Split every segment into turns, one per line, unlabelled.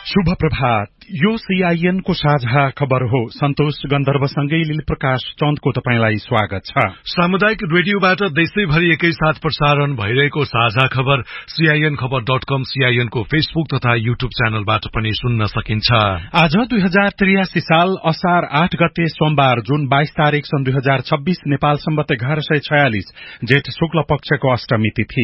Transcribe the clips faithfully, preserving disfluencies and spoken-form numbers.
शुभ प्रभात। यो सीआईएन को साझा खबर हो। सन्तोष गन्धर्वसँगै लील प्रकाश चन्दको तपाईंलाई स्वागत छ।
सामुदायिक रेडियोबाट देशैभरि एकैसाथ प्रसारण भइरहेको साझा खबर सीआईएन खबर डट कम, सीआईएन को फेसबुक तथा यूट्यूब च्यानलबाट पनि सुन्न सकिन्छ।
आज दुई हजार त्रियासी साल असार आठ गते सोमबार जुन बाइस तारीक सन् दुई हजार छब्बीस नेपाल सम्बत एघार सय छयालिस जेठ शुक्ल पक्षको अष्टमी तिथि।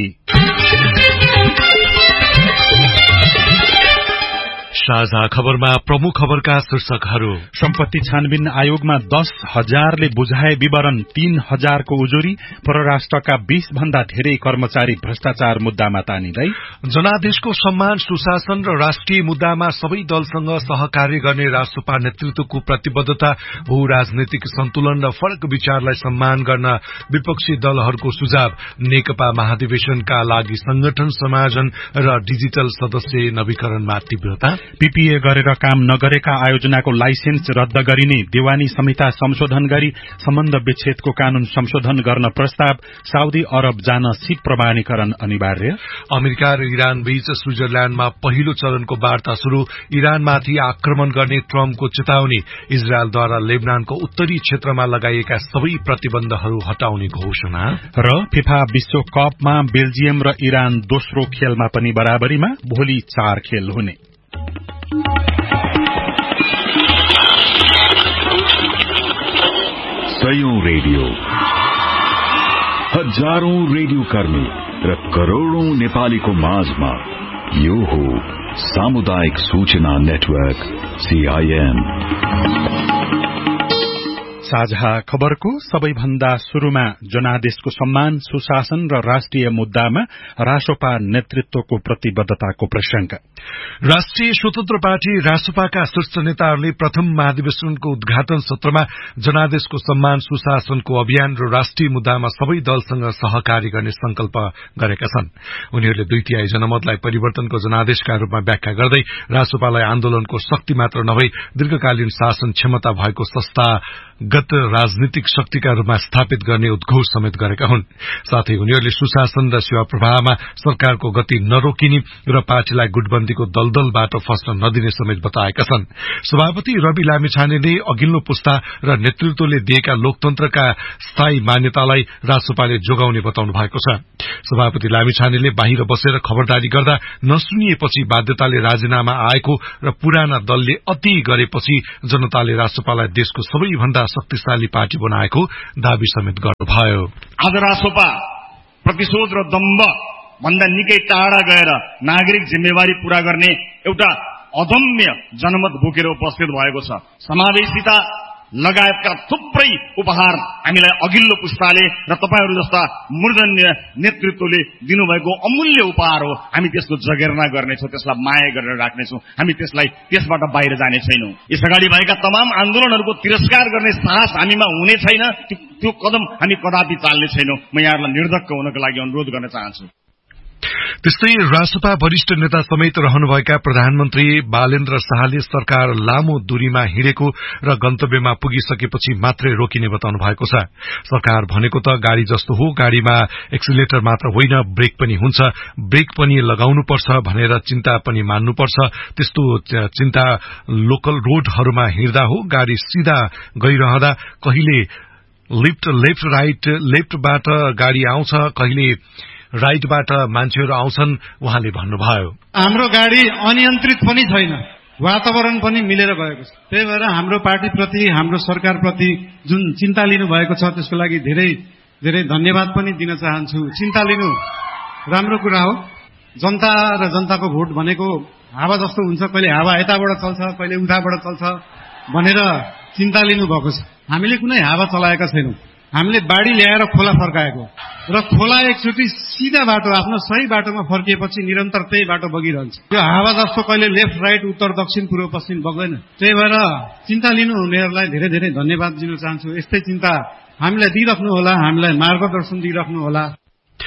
साझा खबरमा प्रमुख खबरका शीर्षकहरू।
सम्पत्ति छानबिन आयोगमा दस हजारले बुझाए विवरण, तीन हजारको उजुरी, परराष्ट्रका बीस भन्दा धेरै कर्मचारी भ्रष्टाचार मुद्दामा तानिँदै।
जनादेशको सम्मान, सुशासन र राष्ट्रिय मुद्दामा सबै दलसँग सहकार्य गर्ने राष्ट्रपा नेतृत्वको प्रतिबद्धता, भू राजनैतिक सन्तुलन र फरक विचारलाई सम्मान गर्न विपक्षी दलहरूको सुझाव। नेकपा महाधिवेशनका लागि संगठन समाजन र डिजिटल सदस्य नवीकरणमा तीव्रता।
पीपीए गरेर काम नगरेका आयोजनाको लाइसेन्स रद्द गरिने, देवानी संहिता संशोधन गरी सम्बन्ध विच्छेदको कानून संशोधन गर्न प्रस्ताव। साउदी अरब जान सीप प्रमाणीकरण अनिवार्य।
अमेरिका र इरान बीच स्विजरल्याण्डमा पहिलो चरणको वार्ता शुरू। इरानमाथि आक्रमण गर्ने ट्रम्पको चेतावनी। इजरायलद्वारा लेबनानको उत्तरी क्षेत्रमा लगाइएका सबै प्रतिबन्धहरू हटाउने घोषणा।
र फिफा विश्वकपमा बेल्जियम र इरान दोस्रो खेलमा पनि बराबरीमा। भोलि चार खेल हुने।
सयौं रेडियो, हजारौं रेडियो कर्मी र करोड़ौं नेपालीको माझमा यो हो सामुदायिक सूचना नेटवर्क सीआईएन।
साझा खबरको सबैभन्दा शुरूमा जनादेशको सम्मान, सुशासन र राष्ट्रिय मुद्दामा रासोपा नेतृत्वको प्रतिबद्धताको प्रसंग।
राष्ट्रिय स्वतन्त्र पार्टी रासोपाका शीर्ष नेताहरूले प्रथम महाधिवेशनको उद्घाटन सत्रमा जनादेशको सम्मान, सुशासनको अभियान र राष्ट्रिय मुद्दामा सबै दलसँग सहकार्य गर्ने संकल्प गरेका छन्। उनीहरूले दुई तिहाई जनमतलाई परिवर्तनको जनादेशका रूपमा व्याख्या गर्दै रासोपालाई आन्दोलनको शक्ति मात्र नभई दीर्घकालीन शासन क्षमता भएको संस्थागत राजनीतिक शक्तिका रूपमा स्थापित गर्ने उद्घोष समेत गरेका हुन्। साथै उनीहरूले सुशासन र सेवा प्रवाहमा सरकारको गति नरोकिने र पार्टीलाई गुटबन्दीको दलदलबाट फस्न नदिने समेत बताएका छन्। सभापति रवि लामिछानेले अघिल्लो पुस्ता र नेतृत्वले दिएका लोकतन्त्रका स्थायी मान्यतालाई रासोपाले जोगाउने बताउनु भएको छ। सभापति लामिछानेले बाहिर बसेर खबरदारी गर्दा नसुनिएपछि बाध्यताले राजीनामा आएको र पुराना दलले अति गरेपछि जनताले रासोपालाई देशको सबैभन्दा शक्तिशाली पार्टी बनाएको दावी समेत गर्नुभयो।
आज रासोपा प्रतिशोध र दम्भ भन्दा निकै टाढा गएर नागरिक जिम्मेवारी पूरा गर्ने एउटा अदम्य जनमत बोकेर उपस्थित भएको छ। समावेशिता लगायतका थुप्रै उपहार हामीलाई अघिल्लो पुस्ताले र तपाईहरू जस्ता मूर्धन्य नेतृत्वले दिनुभएको अमूल्य उपहार हो। हामी त्यसको जगेर्ना गर्नेछौँ, त्यसलाई माया गरेर राख्नेछौँ। हामी त्यसलाई त्यसबाट बाहिर जाने छैनौं। यस अगाडि भएका तमाम आन्दोलनहरूको तिरस्कार गर्ने साहस हामीमा हुने छैन। त्यो कदम हामी कदापि चाल्ने छैनौं। म यहाँहरूलाई निर्धक्क हुनको लागि अनुरोध गर्न चाहन्छु।
त्यस्तै रासोपा वरिष्ठ नेता समेत रहनुभएका प्रधानमन्त्री बालेन्द्र शाहले सरकार लामो दूरीमा हिँडेको र गन्तव्यमा पुगिसकेपछि मात्रै रोकिने बताउनु भएको छ। सरकार भनेको त गाड़ी जस्तो हो, गाड़ीमा एक्सिलेटर मात्र होइन, ब्रेक पनि हुन्छ, ब्रेक पनि लगाउनुपर्छ भनेर चिन्ता पनि मान्नुपर्छ। त्यस्तो चिन्ता लोकल रोडहरूमा हिँड्दा हो। गाड़ी सीधा गइरहँदा कहिले लिफ्ट लेफ्ट राइट लेफ्टबाट गाड़ी आउँछ, कहिले राइटबाट मान्छेहरू आउँछन्। उहाँले भन्नुभयो,
हाम्रो गाडी अनियन्त्रित पनि छैन, वातावरण पनि मिलेर गएको छ। त्यही भएर हाम्रो पार्टीप्रति, हाम्रो सरकारप्रति जुन चिन्ता लिनु भएको छ त्यसको लागि धेरै धेरै धन्यवाद पनि दिन चाहन्छु। चिन्ता लिनु राम्रो कुरा हो। जनता र जनताको भोट भनेको हावा जस्तो हुन्छ, कहिले हावा यताबाट चल्छ, कहिले उताबाट चल्छ भनेर चिन्ता लिनु भएको छ। हामीले कुनै हावा चलाएका छैनौं। हामीले बाढी ल्याएर खोला फर्काएको र खोला एकचोटि सिधा बाटो आफ्नो सही बाटोमा फर्किएपछि निरन्तर त्यही बाटो बगिरहन्छ। त्यो हावा जस्तो कहिले लेफ्ट राइट उत्तर दक्षिण पूर्व पश्चिम बग्दैन। त्यही भएर चिन्ता लिनुहुनेहरूलाई धेरै धेरै धन्यवाद दिन चाहन्छु। यस्तै चिन्ता हामीलाई दिइराख्नु होला, हामीलाई मार्गदर्शन दिइराख्नु होला।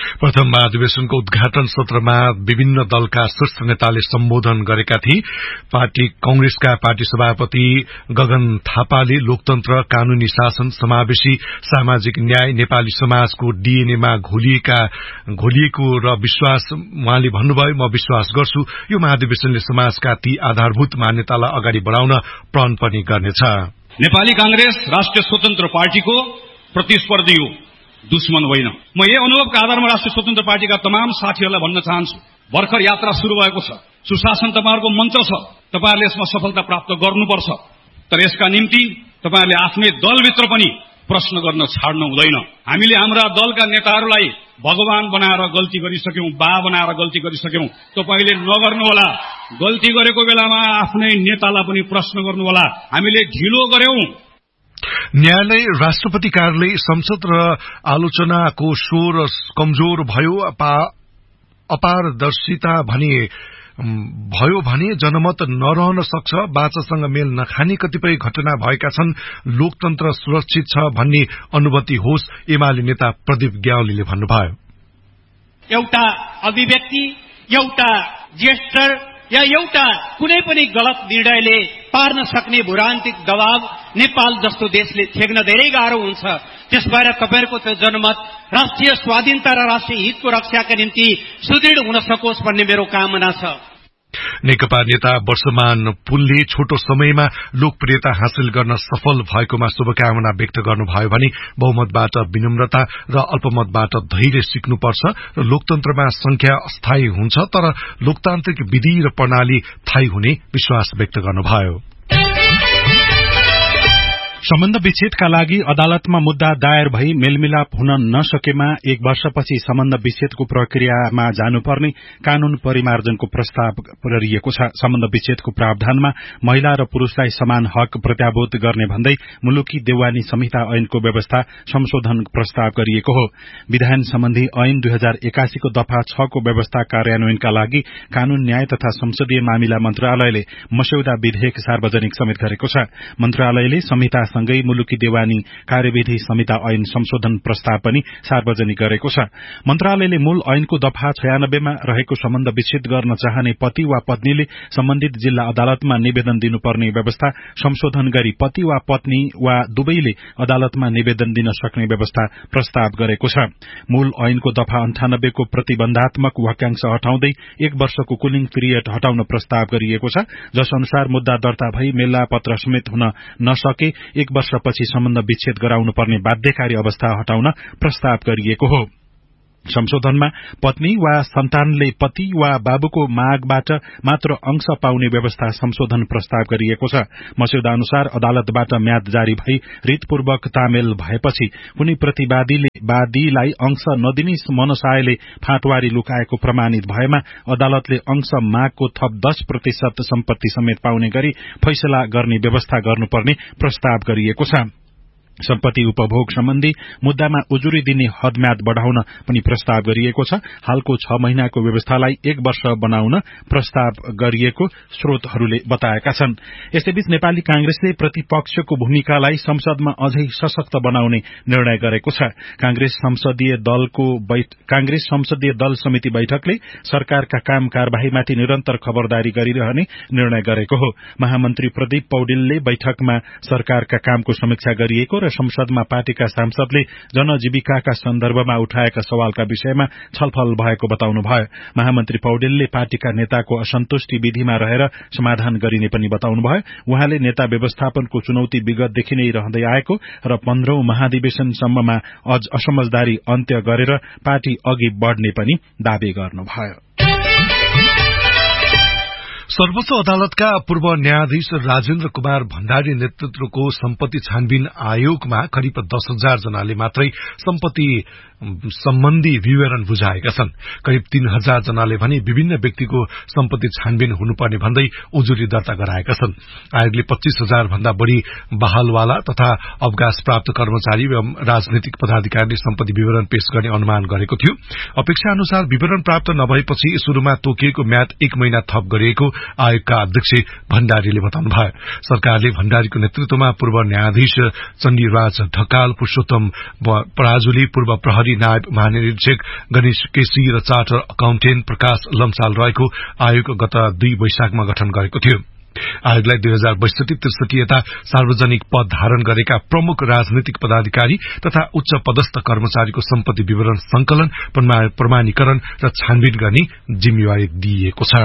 प्रथम महाधिवेशनको उद्घाटन सत्रमा विभिन्न दलका शीर्ष नेताले सम्बोधन गरेका थिए। पार्टी कांग्रेसका पार्टी सभापति गगन थापाले लोकतन्त्र, कानूनी शासन, समावेशी सामाजिक न्याय, नेपाली समाजको डीएनएमा घोलिएका घोलिएको र विश्वास उहाँले भन्नुभयो, म विश्वास गर्छु यो महाधिवेशनले समाजका ती आधारभूत मान्यतालाई अगाडि बढाउन प्रण पनि गर्नेछ।
नेपाली कांग्रेस राष्ट्रिय स्वतन्त्र पार्टीको प्रतिस्पर्धी हो, दुश्मन होइन। म यही अनुभवका आधारमा राष्ट्रिय स्वतन्त्र पार्टीका तमाम साथीहरूलाई भन्न चाहन्छु, भर्खर यात्रा शुरू भएको छ, सुशासन तपाईहरुको मन्त्र छ, तपाईहरुले यसमा सफलता प्राप्त गर्नुपर्छ। तर यसका निम्ति तपाईहरुले आफ्नै दलभित्र पनि प्रश्न गर्न छाड्नु हुँदैन। हामीले हाम्रा दलका नेताहरूलाई भगवान बनाएर गल्ती गरिसक्यौं, बा बनाएर गल्ती गरिसक्यौं। तपाईले नगर्नु होला, गल्ती गरेको बेलामा आफ्नै नेतालाई पनि प्रश्न गर्नु होला। हामीले ढिलो गर्यौं।
न्यायालय, राष्ट्रपति कार्यालय, संसद र आलोचनाको स्वर कमजोर भयो, अपारदर्शिता भने भयो भने जनमत नरहन सक्छ, बाचासँग मेल नखाने कतिपय घटना भएका छन्, लोकतन्त्र सुरक्षित छ भन्ने अनुभूति होस्, एमाले नेता प्रदीप ग्यावालीले भन्नुभयो।
एउटा अभिव्यक्ति, एउटा जेस्चर या एउटा कुनै पनि गलत निर्णयले पार्न सक्ने भूरान्तिक दबाव नेपाल जस्तो देशले थेग्न धेरै गाह्रो हुन्छ। त्यसभएर तपाईहरुको त्यो जनमत राष्ट्रिय स्वाधीनता र राष्ट्रिय हितको रक्षाका निम्ति सुदृढ हुन सकोस् भन्ने मेरो कामना छ।
नेकपा नेता वर्षमान पुनले छोटो समयमा लोकप्रियता हासिल गर्न सफल भएकोमा शुभकामना व्यक्त गर्नुभयो भने बहुमतबाट विनम्रता र अल्पमतबाट धैर्य सिक्नुपर्छ र लोकतन्त्रमा संख्या अस्थायी हुन्छ, तर लोकतान्त्रिक विधि र प्रणाली स्थायी हुने विश्वास व्यक्त गर्नुभयो।
सम्बन्ध विच्छेदका लागि अदालतमा मुद्दा दायर भई मेलमिलाप हुन नसकेमा एक वर्षपछि सम्बन्ध विच्छेदको प्रक्रियामा जानुपर्ने कानून परिमार्जनको प्रस्ताव गरिएको छ। सम्बन्ध विच्छेदको प्रावधानमा महिला र पुरूषलाई समान हक प्रत्याभूत गर्ने भन्दै मुलुकी देवानी संहिता ऐनको व्यवस्था संशोधन प्रस्ताव गरिएको हो। विधान सम्बन्धी ऐन दुई हजार एकासी को दफा छ को व्यवस्था कार्यान्वयनका लागि कानून, न्याय तथा संसदीय मामिला मन्त्रालयले मस्यौदा विधेयक सार्वजनिक समेत गरेको छ। मन्त्रालयले संहिता सँगै मुलुकी देवानी कार्यविधि संहिता ऐन संशोधन प्रस्ताव पनि सार्वजनिक गरेको छ। मन्त्रालयले मूल ऐनको दफा छयानब्बेमा रहेको सम्बन्ध विच्छेद गर्न चाहने पति वा पत्नीले सम्बन्धित जिल्ला अदालतमा निवेदन दिनुपर्ने व्यवस्था संशोधन गरी पति वा पत्नी वा दुवैले अदालतमा निवेदन दिन सक्ने व्यवस्था प्रस्ताव गरेको छ। मूल ऐनको दफा अन्ठानब्बेको प्रतिबन्धात्मक वाक्यांश हटाउँदै एक वर्षको कुलिङ पिरियड हटाउन प्रस्ताव गरिएको छ, जस अनुसार मुद्दा दर्ता भई मेल्लापत्र समेत हुन नसके एक वर्षपछि सम्बन्ध विच्छेद गराउनुपर्ने बाध्यकारी अवस्था हटाउन प्रस्ताव गरिएको हो। संशोधनमा पत्नी वा सन्तानले पति वा बाबुको मागबाट मात्र अंश पाउने व्यवस्था संशोधन प्रस्ताव गरिएको छ। मस्यौदा अनुसार अदालतबाट म्याद जारी भई रितपूर्वक तामेल भएपछि कुनै प्रतिवादीले वादीलाई अंश नदिने मनसायले फाँटवारी लुकाएको प्रमाणित भएमा अदालतले अंश मागको थप दस प्रतिशत सम्पत्ति समेत पाउने गरी फैसला गर्ने व्यवस्था गर्नुपर्ने प्रस्ताव गरिएको छ। सम्पत्ति उपभोग सम्बन्धी मुद्दामा उजुरी दिने हदम्याद बढ़ाउन पनि प्रस्ताव गरिएको छ। हालको छ महिनाको व्यवस्थालाई एक वर्ष बनाउन प्रस्ताव गरिएको स्रोतहरूले बताएका छन्। यसैबीच नेपाली कांग्रेसले प्रतिपक्षको भूमिकालाई संसदमा अझै सशक्त बनाउने निर्णय गरेको छ। कांग्रेस संसदीय दलको कांग्रेस संसदीय दल समिति बैठकले सरकारका काम कार्यवाहीमाथि निरन्तर खबरदारी गरिरहने निर्णय गरेको हो। महामन्त्री प्रदीप पौडेलले बैठकमा सरकारका कामको समीक्षा गरिएको र संसदमा पार्टीका सांसदले जनजीविकाका सन्दर्भमा उठाएका सवालका विषयमा छलफल भएको बताउनुभयो। महामन्त्री पौडेलले पार्टीका नेताको असन्तुष्टि विधिमा रहेर समाधान गरिने पनि बताउनुभयो। उहाँले नेता व्यवस्थापनको चुनौती विगतदेखि नै रहँदै आएको र पन्ध्रौं महाधिवेशनसम्ममा अझ असमझदारी अन्त्य गरेर पार्टी अघि बढ़ने पनि दावी गर्नुभयो।
सर्वोच्च अदालतका पूर्व न्यायाधीश राजेन्द्र कुमार भण्डारी नेतृत्वको सम्पत्ति छानबिन आयोगमा करिब दस हजार जनाले मात्रै सम्पत्ति सम्बन्धी विवरण बुझाएका छन्। करिब तीन हजार जनाले भने विभिन्न व्यक्तिको सम्पत्ति छानबिन हुनुपर्ने भन्दै उजुरी दर्ता गराएका छन्। आयोगले पच्चीस हजार भन्दा बढ़ी बहालवाला तथा अवकाश प्राप्त कर्मचारी एवं राजनीतिक पदाधिकारीले सम्पत्ति विवरण पेश गर्ने अनुमान गरेको थियो। अपेक्षा अनुसार विवरण प्राप्त नभएपछि शुरूमा तोकिएको म्याद एक महिना थप गरिएको आयोगका अध्यक्ष भण्डारीले बताउनुभयो। सरकारले भण्डारीको नेतृत्वमा पूर्व न्यायाधीश चण्डीराज ढकाल, पुरूषोत्तम पराजुली, पूर्व प्रहरी प्रहरी नायब महानिरीक्षक गणेश केसी र चार्टर अकाउन्टेन्ट प्रकाश लम्साल रहेको आयोग गत दुई वैशाखमा गठन गरेको थियो। आयोगलाई दुई हजार बैसठी त्रिसठी यता सार्वजनिक पद धारण गरेका प्रमुख राजनीतिक पदाधिकारी तथा उच्च पदस्थ कर्मचारीको सम्पत्ति विवरण संकलन, प्रमाणीकरण र छानबिन गर्ने जिम्मेवारी दिइएको छ।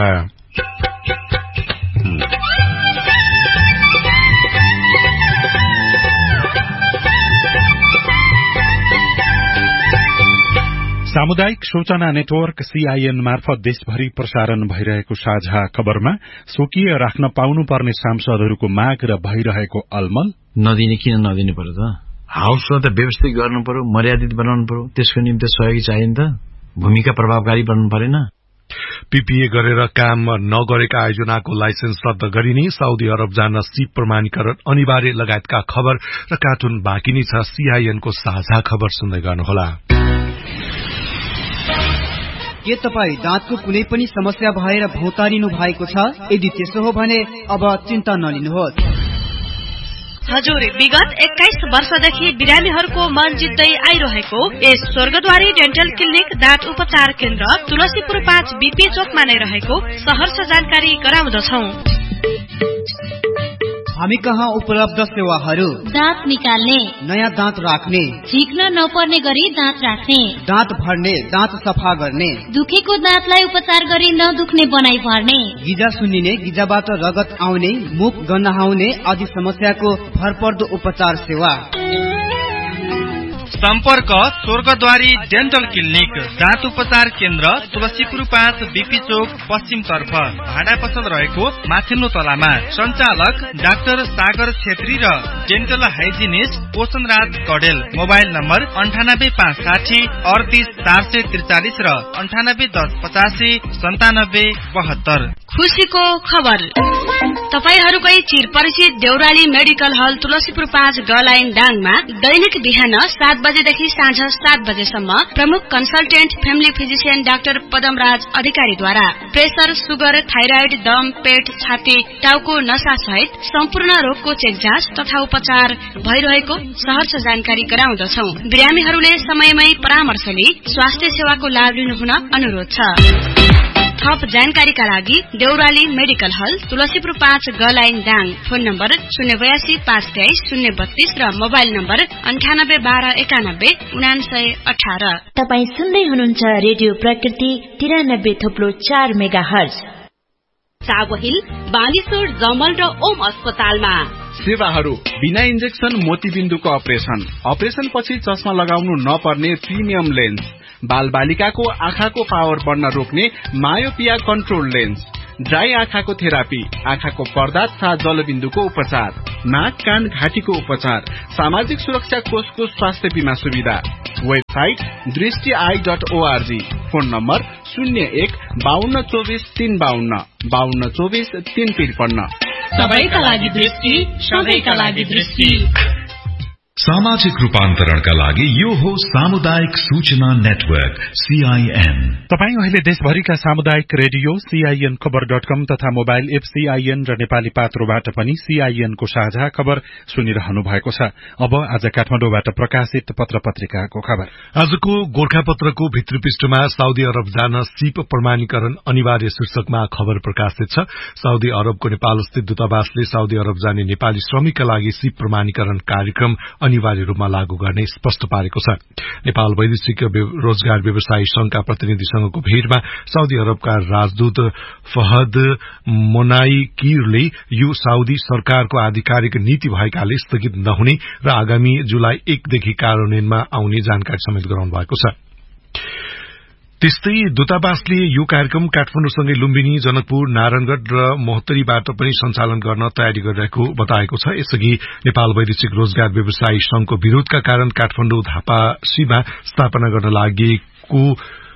सामुदायिक सूचना नेटवर्क सीआईएन मार्फत देशभरि प्रसारण भइरहेको साझा खबरमा स्वकीय राख्न पाउनुपर्ने सांसदहरूको माग र भइरहेको अलमल
नदिने किन नदिनु पर्यो त? हाउसमा त व्यवस्थित गर्नु पर्यो, मर्यादित बनाउनु पर्यो, त्यसको निम्ति सहयोगी चाहियो नि त, भूमिका प्रभावकारी बनाउनु परेन।
पीपीए गरेर काम नगरेका आयोजनाको लाइसेन्स रद्द गरिने, साउदी अरब जान सिप प्रमाणीकरण अनिवार्य लगायतका खबर र कार्टुन बाँकी नै छ। सीआईएनको साझा खबर सुन्दै गर्नुहोला।
के तपाईँ दाँतको कुनै पनि समस्या भएर भौतारिनु भएको छ? यदि त्यसो हो भने अब चिन्ता नलिनुहोस्।
हजुर, विगत एक्काइस वर्षदेखि बिरामीहरूको मन जित्दै आइरहेको यस स्वर्गद्वारी डेन्टल क्लिनिक दाँत उपचार केन्द्र तुलसीपुर पाँच बीपी चोकमा नै रहेको सहर्ष जानकारी गराउँदछौं।
हामी कहाँ उपलब्ध सेवाहरू:
दाँत निकाल्ने,
नयाँ दाँत राख्ने,
झिक्न नपर्ने गरी दाँत राख्ने,
दाँत भर्ने, दाँत सफा गर्ने,
दुखेको दाँतलाई उपचार गरी नदुख्ने बनाई भर्ने,
गिजा सुन्निने, गिजाबाट रगत आउने, मुख गन्हाउने आदि समस्याको भरपर्दो उपचार सेवा।
सम्पर्क स्वर्गद्वारी डेन्टल क्लिनिक दाँत उपचार केन्द्र तुलसीपुर पाँच बीपी चोक पश्चिम तर्फ भाडा पसल रहेको माथिल्लो तलामा। सञ्चालक डाक्टर सागर छेत्री र डेन्टल हाइजिनिस्ट पोषण राज कडेल। मोबाइल नम्बर अन्ठानब्बे पाँच साठी अडतिस चार सय त्रिचालिस र अन्ठानब्बे दस पचासी सन्तानब्बे बहत्तर।
खुसीको खबर, तपाईहरूकै चिर परिचित देउराली मेडिकल हल तुलसीपुर पाँच गलाइन डाङमा दैनिक बिहान सात बजेदेखि साँझ सात बजेसम्म प्रमुख consultant family physician doctor Padamraj अधिकारीद्वारा प्रेसर, सुगर, थाइराइड, दम, पेट, छाती, टाउको नसा सहित सम्पूर्ण रोगको चेक जाँच तथा उपचार भइरहेको सहर्ष जानकारी गराउँदछौ। बिरामीहरूले समयमै परामर्श लिई स्वास्थ्य सेवाको लाभ लिनुहुन अनुरोध छ। थप जानकारीका लागि देउराली मेडिकल हल तुलसीपुर पाँच गलाइन डाङ। फोन नम्बर शून्य बयासी पाँच तेइस शून्य बत्तीस र मोबाइल नम्बर अन्ठानब्बे बाह्र एकानब्बे उनासय अठार।
तपाईँ सुन्दै हुनुहुन्छ रेडियो प्रकृति तिरानब्बे थोप्लो चार मेगा हर्ज।
चाबहिल, बानेश्वर, जमल र ओम अस्पतालमा
सेवाहरू: बिना इन्जेक्सन मोतीबिन्दुको अपरेसन, अपरेसन पछि चस्मा लगाउनु नपर्ने प्रिमियम लेन्स, बाल बालिकाको आँखाको पावर बढ्न रोक्ने मायोपिया कन्ट्रोल लेन्स, ड्राई आँखाको थेरापी, आँखाको पर्दा तथा जलबिन्दुको उपचार, नाक कान घाँटीको उपचार, सामाजिक सुरक्षा कोषको स्वास्थ्य बीमा सुविधा। वेबसाइट दृष्टि I dot ORG. Phone number शून्य एक बाहन्न चौबिस तीन बाहन्न बाहन्न चौबिस तीन त्रिपन्न।
सबैका लागि दृष्टि, सबैका लागि दृष्टि।
सामाजिक रूपान्तरणका लागि यो हो सामुदायिक सूचना नेटवर्क सीआईएन।
तपाईँ अहिले देशभरिका सामुदायिक रेडियो सीआईएन खबर डट कम तथा मोबाइल एप सीआईएन र नेपाली पात्रोबाट पनि सीआईएन को साझा खबर सुनिरहनु भएको छ। अब आज काठमाडौँबाट प्रकाशित पत्र पत्रिकाको खबर।
आजको गोर्खापत्रको भित्री पृष्ठमा साउदी अरब जान सिप प्रमाणीकरण अनिवार्य शीर्षकमा खबर प्रकाशित छ। साउदी अरबको नेपाल स्थित दूतावासले साउदी अरब जाने नेपाली श्रमिकका लागि सिप प्रमाणीकरण कार्यक्रम अनिवार्य रूपमा लागू गर्ने स्पष्ट पारेको छ। नेपाल वैदेशिक रोजगार व्यवसायी संघका प्रतिनिधिसँगको भेटमा साउदी अरबका राजदूत फहद मोनाइकिरले यो साउदी सरकारको आधिकारिक नीति भएकाले स्थगित नहुने र आगामी जुलाई एकदेखि कार्यान्वयनमा आउने जानकारी समेत गराउनु भएको छ। त्यस्तै दूतावासले यो कार्यक्रम काठमाडौँसँगै लुम्बिनी, जनकपुर, नारायणगढ़ र मोहत्तरीबाट पनि सञ्चालन गर्न तयारी गरिरहेको बताएको छ। यसअघि नेपाल वैदेशिक रोजगार व्यवसायी संघको विरोधका कारण काठमाडौँ धापासीमा स्थापना गर्न लागेको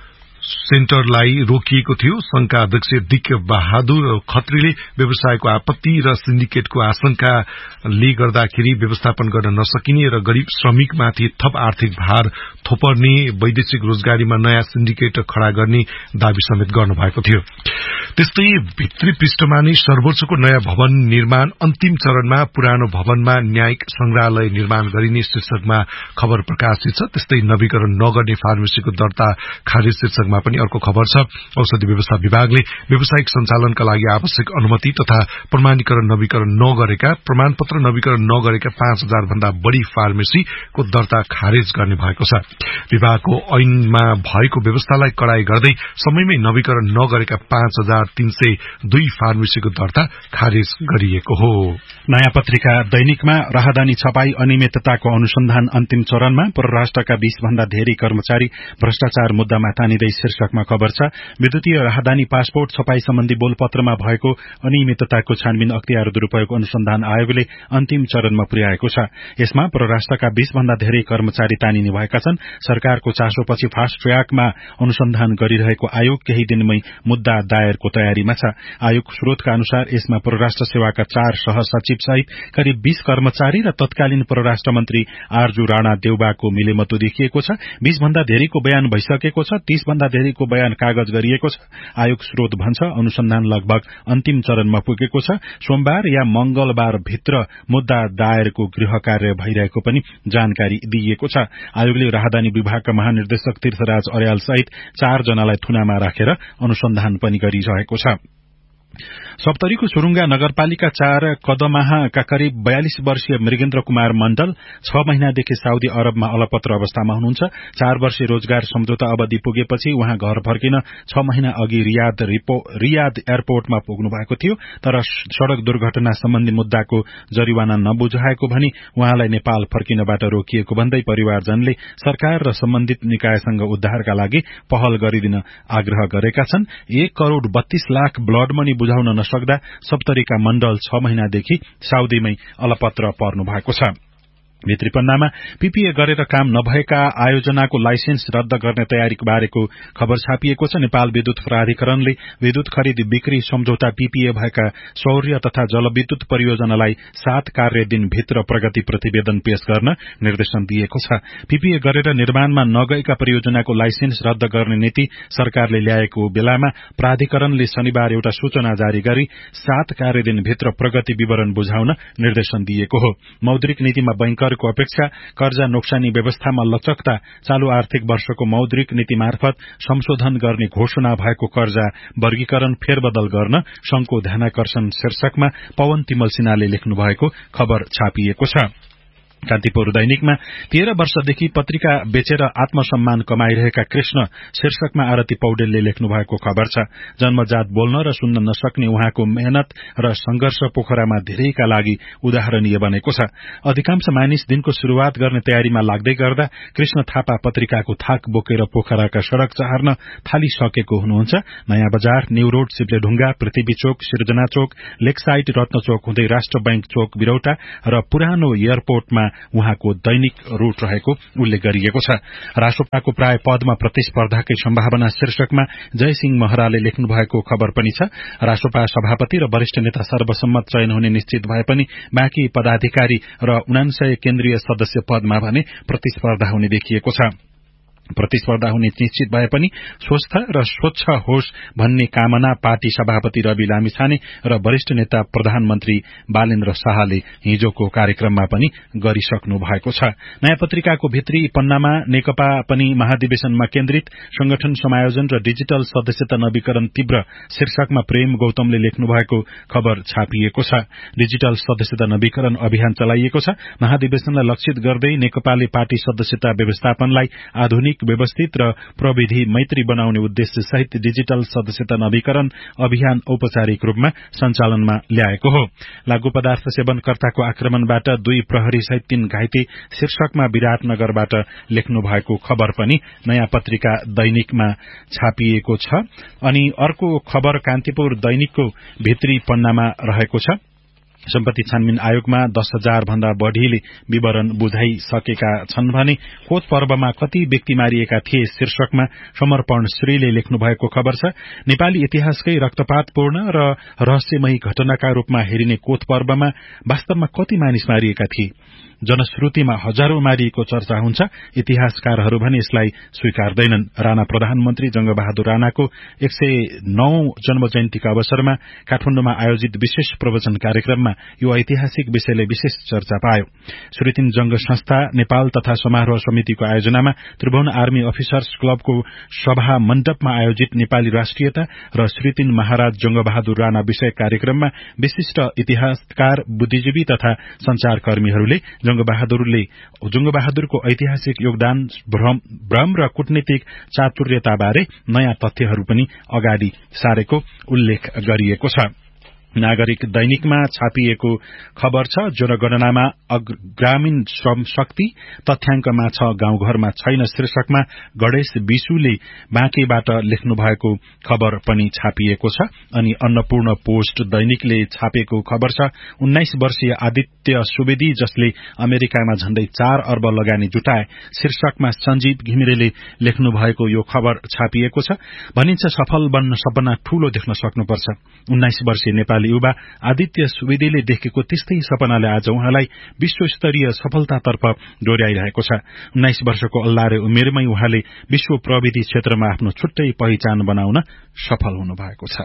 सेन्टरलाई रोकिएको थियो। संघका अध्यक्ष दिक्क बहादुर खत्रीले व्यवसायको आपत्ति र सिन्डिकेटको आशंकाले गर्दाखेरि व्यवस्थापन गर्न नसकिने र गरीब श्रमिकमाथि थप आर्थिक भार थोपर्ने वैदेशिक रोजगारीमा नयाँ सिन्डिकेट खड़ा गर्ने दावी समेत गर्नुभएको थियो। त्यस्तै भित्री पृष्ठमा नै सर्वोच्चको नयाँ भवन निर्माण अन्तिम चरणमा, पुरानो भवनमा न्यायिक संग्रहालय निर्माण गरिने शीर्षकमा खबर प्रकाशित छ। त्यस्तै नवीकरण नगर्ने फार्मेसीको दर्ता खारेज शीर्षकमा पनि अर्को खबर छ। औषधि व्यवस्था विभागले व्यावसायिक सञ्चालनका लागि आवश्यक अनुमति तथा प्रमाणीकरण नवीकरण नगरेका प्रमाणपत्र नवीकरण नगरेका पाँच हजार भन्दा बढ़ी फार्मेसीको दर्ता खारेज गर्ने भएको छ। विभागको ऐनमा भएको व्यवस्थालाई कडाई गर्दै समयमै नवीकरण नगरेका पाँच हजार तीन सय दुई फार्मेसीको दर्ता खारेज गरिएको हो।
नयाँ पत्रिका दैनिकमा राहदानी छपाई अनियमितताको अनुसन्धान अन्तिम चरणमा, परराष्ट्रका बीस भन्दा धेरै कर्मचारी भ्रष्टाचार मुद्दामा तानिँदै शीर्षकमा खबर छ। विद्युतीय राहदानी पासपोर्ट छपाई सम्बन्धी बोलपत्रमा भएको अनियमितताको छानबिन अख्तियार दुरूपयोग अनुसन्धान आयोगले अन्तिम चरणमा पुर्याएको छ। यसमा परराष्ट्रका बीस भन्दा धेरै कर्मचारी तानिने भएका छन्। सरकारको चासोपछि फास्ट ट्र्याकमा अनुसन्धान गरिरहेको आयोग केही दिनमै मुद्दा दायरको तयारीमा छ। आयोग स्रोतका अनुसार यसमा परराष्ट्र सेवाका चार सहसचिव सहित करिब बीस कर्मचारी र तत्कालीन परराष्ट्र मन्त्री आरजू राणा देउबाको मिलेमतो देखिएको छ। बीस भन्दा धेरैको बयान भइसकेको छ। तीस भन्दा धेरैको बयान कागज गरिएको छ। आयोग स्रोत भन्छ अनुसन्धान लगभग अन्तिम चरणमा पुगेको छ। सोमबार या मंगलबार भित्र मुद्दा दायरको गृह कार्य भइरहेको पनि जानकारी दिइएको छ। आयोगले राहदानी विभागका महानिर्देशक तीर्थराज अर्याल सहित चार जनालाई थुनामा राखेर अनुसन्धान पनि गरिरहेको छ। सप्तरीको सुरुंगा नगरपालिका चार कदमाहाका करिब बयालिस वर्षीय मृगेन्द्र कुमार मण्डल छ महिनादेखि साउदी अरबमा अलपत्र अवस्थामा हुनुहुन्छ। चार वर्षीय रोजगार सम्झौता अवधि पुगेपछि उहाँ घर फर्किन छ महिना अघि रियाद रियाद एयरपोर्टमा पुग्नु भएको थियो। तर सड़क दुर्घटना सम्बन्धी मुद्दाको जरिवाना नबुझाएको भनी उहाँलाई नेपाल फर्किनबाट रोकिएको भन्दै परिवारजनले सरकार र सम्बन्धित निकायसँग उद्धारका लागि पहल गरिदिन आग्रह गरेका छन्। एक करोड़ बत्तीस लाख ब्लड मनी बुझाउन नसक्दा सप्तरीका मण्डल छ महिनादेखि साउदीमै अलपत्र पर्नु भएको छ। भित्री पन्नामा पीपीए गरेर काम नभएका आयोजनाको लाइसेन्स रद्द गर्ने तयारी बारेको खबर छापिएको छ। नेपाल विद्युत प्राधिकरणले विद्युत खरिद बिक्री सम्झौता पीपीए भएका सौर्य तथा जलविद्युत परियोजनालाई सात कार्य दिन भित्र प्रगति प्रतिवेदन पेश गर्न निर्देशन दिएको छ। पीपीए गरेर निर्माणमा नगएका परियोजनाको लाइसेन्स रद्द गर्ने नीति सरकारले ल्याएको बेलामा प्राधिकरणले शनिबार एउटा सूचना जारी गरी सात कार्य दिन भित्र प्रगति विवरण बुझाउन निर्देशन दिएको हो। मौद्रिक नीतिमा बैंक को अपेक्षा कर्जा नोक्सानी व्यवस्थामा लचकता चालू आर्थिक वर्षको मौद्रिक नीति मार्फत संशोधन गर्ने घोषणा भएको कर्जा वर्गीकरण फेरबदल गर्न संघको ध्यानाकर्षण शीर्षकमा पवन तिमल सिन्हाले लेख्नु भएको खबर छापिएको छ। कान्तिपुर दैनिकमा तेह्र वर्षदेखि पत्रिका बेचेर आत्मसम्मान कमाइरहेका कृष्ण शीर्षकमा आरती पौडेलले लेख्नु भएको खबर छ। जन्मजात बोल्न र सुन्न नसक्ने उहाँको मेहनत र संघर्ष पोखरामा धेरैका लागि उदाहरणीय बनेको छ। अधिकांश मानिस दिनको शुरूआत गर्ने तयारीमा लाग्दै गर्दा कृष्ण थापा पत्रिकाको थाक बोकेर पोखराका सड़क चहार्न थालिसकेको हुनुहुन्छ। नयाँ बजार, न्यू रोड, सिप्लेढुङ्गा, पृथ्वी चोक, सिर्जना चोक, लेकसाइड, रत्न चोक हुँदै राष्ट्र बैंक चोक बिरौटा र पुरानो एयरपोर्टमा उहाँको दैनिक रूट रहेको उल्लेख गरिएको छ। राष्ट्रपाको प्राय पदमा प्रतिस्पर्धाकै सम्भावना शीर्षकमा जयसिंह महराले लेख्नु भएको खबर पनि छ। राष्ट्रपा सभापति र वरिष्ठ नेता सर्वसम्मत चयन हुने निश्चित भए पनि बाँकी पदाधिकारी र उनान्सय केन्द्रीय सदस्य पदमा भने प्रतिस्पर्धा हुने देखिएको छ। प्रतिस्पर्धा हुने निश्चित भए पनि स्वस्थ र स्वच्छ होस् भन्ने कामना पार्टी सभापति रवि लामिछाने र वरिष्ठ नेता प्रधानमन्त्री बालेन्द्र शाहले हिजोको कार्यक्रममा पनि गरिसक्नु भएको छ। नयाँ पत्रिकाको भित्री पन्नामा नेकपा पनि महाधिवेशनमा केन्द्रित संगठन समायोजन र डिजिटल सदस्यता नवीकरण तीव्र शीर्षकमा प्रेम गौतमले लेख्नु भएको खबर छापिएको छ। डिजिटल सदस्यता नवीकरण अभियान चलाइएको छ। महाधिवेशनलाई लक्षित गर्दै नेकपाले पार्टी सदस्यता व्यवस्थापनलाई आधुनिक व्यवस्थित र प्रविधि मैत्री बनाउने उद्देश्य सहित डिजिटल सदस्यता नवीकरण अभियान औपचारिक रूपमा सञ्चालनमा ल्याएको हो। लागू पदार्थ सेवनकर्ताको आक्रमणबाट दुई प्रहरी सहित तीन घाइते शीर्षकमा विराटनगरबाट लेख्नु भएको खबर पनि नयाँ पत्रिका दैनिकमा छापिएको छ। अनि अर्को खबर कान्तिपुर दैनिकको भित्री पन्नामा रहेको छ। सम्पत्ति छानबिन आयोगमा दस हजार भन्दा बढ़ीले विवरण बुझाइसकेका छन् भने कोच पर्वमा कति व्यक्ति मारिएका थिए शीर्षकमा समर्पण श्रीले लेख्नु भएको खबर छ। नेपाली इतिहासकै रक्तपातपूर्ण र रहस्यमयी घटनाका रूपमा हेरिने कोच पर्वमा वास्तवमा कति मानिस मारिएका थिए? जनश्रुतिमा हजारौं मारिएको चर्चा हुन्छ, इतिहासकारहरू भने यसलाई स्वीकार्दैनन्। राणा प्रधानमन्त्री जंगबहादुर राणाको एक सय नौ जन्म जयन्तीका अवसरमा काठमाडौँमा आयोजित विशेष प्रवचन कार्यक्रममा यो ऐतिहासिक विषयले विशेष चर्चा पायो। श्रीतिन जंग संस्था नेपाल तथा समारोह समितिको आयोजनामा त्रिभुवन आर्मी अफिसर्स क्लबको सभा मण्डपमा आयोजित नेपाली राष्ट्रियता र श्रीतिन महाराज जंगबहादुर राणा विषय कार्यक्रममा विशिष्ट इतिहासकार, बुद्धिजीवी तथा संचारकर्मीहरूले जंगबहादुरले जंगबहादुरको ऐतिहासिक योगदान, भ्रम र कूटनीतिक चातुर्यताबारे नयाँ तथ्यहरू पनि अगाडि सारेको उल्लेख गरिएको छ। नागरिक दैनिकमा छापिएको खबर छ, जनगणनामा ग्रामीण श्रम शक्ति तथ्याङ्कमा छ, गाउँघरमा छैन शीर्षकमा गणेश विशुले बाँकेबाट लेख्नु भएको खबर पनि छापिएको छ। अनि अन्नपूर्ण पोस्ट दैनिकले छापेको खबर छ, उन्नाइस वर्षीय आदित्य सुवेदी जसले अमेरिकामा झण्डै चार अर्ब लगानी जुटाए शीर्षकमा सञ्जीव घिमिरेले लेख्नु भएको यो खबर छापिएको छ। भनिन्छ सफल बन्न सपना ठूलो देख्न सक्नुपर्छ। उन्नाइस वर्षीय नेपाली युवा आदित्य सुवेदीले देखेको त्यस्तै सपनाले आज उहाँलाई विश्वस्तरीय सफलतातर्फ डोर्याइरहेको छ। उन्नाइस वर्षको अल्लारे उमेरमै उहाँले विश्व प्रविधि क्षेत्रमा आफ्नो छुट्टै पहिचान बनाउन सफल हुनुभएको छ।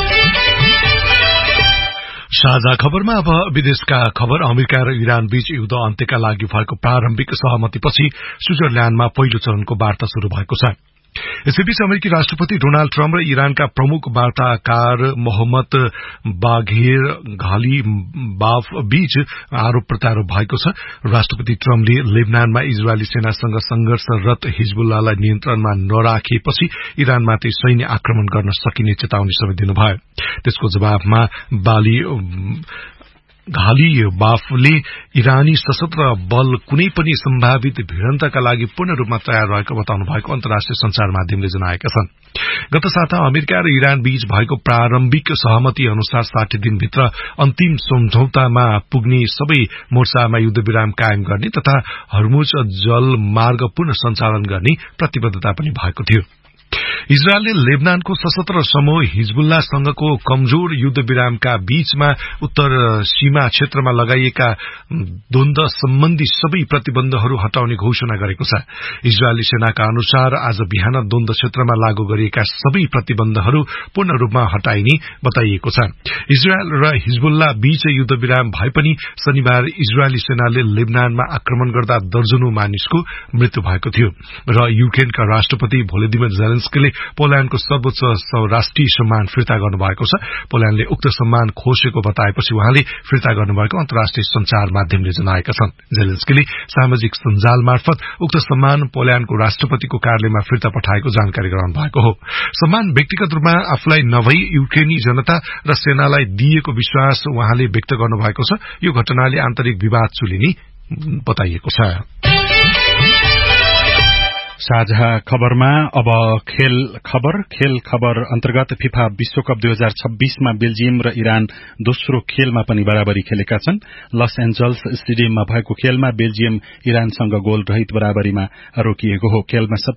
साझा खबरमा अब विदेशका खबर। अमेरिका र इरान बीच युद्ध अन्त्यका लागि भएको प्रारम्भिक सहमतिपछि स्विजरल्याण्डमा पहिलो चरणको वार्ता शुरू भएको छ। यसैबीच अमेरिकी राष्ट्रपति डोनाल्ड ट्रम्प र इरानका प्रमुख वार्ताकार मोहम्मद बाघेर घालीबाफ बीच आरोप प्रत्यारोप भएको छ। राष्ट्रपति ट्रम्पले लेबनानमा इजरायली सेनासँग संघर्षरत हिजबुल्लाहलाई नियन्त्रणमा नराखेपछि इरानमाथि सैन्य आक्रमण गर्न सकिने चेतावनी समेत दिनुभयो। त्यसको जवाबमा बाली घालीबाफले इरानी सशस्त्र बल कुनै पनि सम्भावित भिडन्तका लागि पूर्ण रूपमा तयार रहेको बताउनु भएको अन्तर्राष्ट्रिय संचार माध्यमले जनाएका छन्। गत साता अमेरिका र इरान बीच भएको प्रारम्भिक सहमति अनुसार साठी दिनभित्र अन्तिम सम्झौतामा पुग्ने, सबै मोर्चामा युद्धविराम कायम गर्ने तथा हर्मुज जलमार्ग पुनः सञ्चालन गर्ने प्रतिबद्धता पनि भएको थियो। इजरायलले लेबनानको सशस्त्र समूह हिजबुल्लाहसँगको कमजोर युद्धविरामका बीचमा उत्तर सीमा क्षेत्रमा लगाइएका द्वन्द्व सम्बन्धी सबै प्रतिबन्धहरू हटाउने घोषणा गरेको छ। इजरायली सेनाका अनुसार आज बिहान द्वन्द्व क्षेत्रमा लागू गरिएका सबै प्रतिबन्धहरू पूर्ण रूपमा हटाइने बताइएको छ। इजरायल र हिजबुल्लाह बीच युद्धविराम भए पनि शनिबार इजरायली सेनाले लेबनानमा आक्रमण गर्दा दर्जनौं मानिसको मृत्यु भएको थियो र युक्रेनका राष्ट्रपति भोलोदिमिर जेलेन्स्कीले पोल्याण्डको सर्वोच्च राष्ट्रिय सम्मान फिर्ता गर्नुभएको छ। पोल्याण्डले उक्त सम्मान खोसेको बताएपछि उहाँले फिर्ता गर्नुभएको अन्तर्राष्ट्रिय संचार माध्यमले जनाएका छन्। जेलेन्स्कीले सामाजिक सञ्जाल मार्फत उक्त सम्मान पोल्याण्डको राष्ट्रपतिको कार्यालयमा फिर्ता पठाएको जानकारी गराउनु भएको हो। सम्मान व्यक्तिगत रूपमा आफूलाई नभई युक्रेनी जनता र सेनालाई दिएको विश्वास उहाँले व्यक्त गर्नुभएको छ। यो घटनाले आन्तरिक विवाद चुलिने बताइएको छ।
साझा खबरमा अब खेल खबर। खेल खबर अन्तर्गत फिफा विश्वकप दुई हजार छब्बीसमा बेल्जियम र इरान दोस्रो खेलमा पनि बराबरी खेलेका छन्। लस एन्जल्स स्टेडियममा भएको खेलमा बेल्जियम इरानसँग गोल रहित बराबरीमा रोकिएको हो। खेलमा